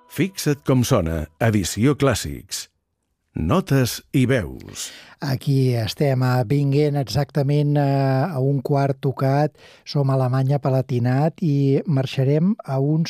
Fixa't com sona, edició Clàssics. Notes i veus. Aquí estem a Bingen exactament a un quart tocat. Som a Alemanya Palatinat i marxarem a uns